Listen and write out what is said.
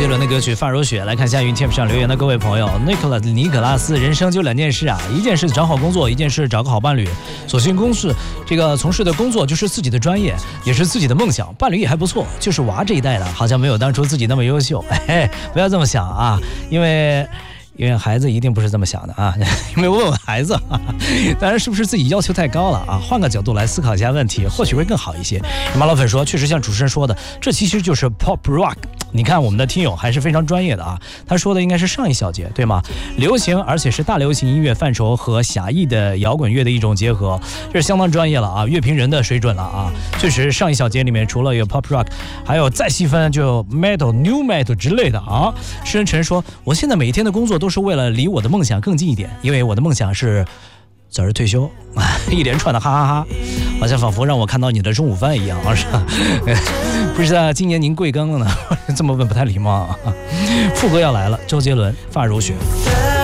杰伦的歌曲《发如雪》。来看下云 Tip 上留言的各位朋友，尼可拉斯，人生就2件事啊，一件事找好工作，一件事找个好伴侣。所幸从事的工作就是自己的专业，也是自己的梦想，伴侣也还不错，就是娃这一代的，好像没有当初自己那么优秀。不要这么想啊，因为孩子一定不是这么想的啊，有没有问问孩子啊？当然是不是自己要求太高了啊？换个角度来思考一下问题，或许会更好一些。马老粉说，确实像主持人说的，这其实就是 pop rock。你看我们的听友还是非常专业的啊，他说的应该是上一小节对吗？流行，而且是大流行音乐范畴和狭义的摇滚乐的一种结合，这是相当专业了啊，乐评人的水准了啊。确实上一小节里面除了有 pop rock， 还有再细分就 metal new metal 之类的啊。诗人陈说，我现在每一天的工作都是为了离我的梦想更近一点，因为我的梦想是早日退休。一连串的哈哈哈，好像仿佛让我看到你的中午饭一样啊，是吧？不知道今年您贵庚了呢？这么问不太礼貌啊。副歌要来了，周杰伦《发如雪》。